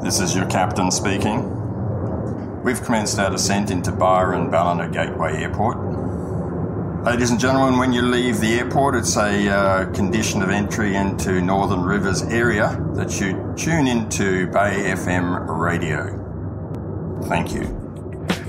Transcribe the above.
This is your captain speaking. We've commenced our descent into Byron Ballina Gateway Airport. Ladies and gentlemen, when you leave the airport, it's a condition of entry into Northern Rivers area that you tune into Bay FM radio. Thank you.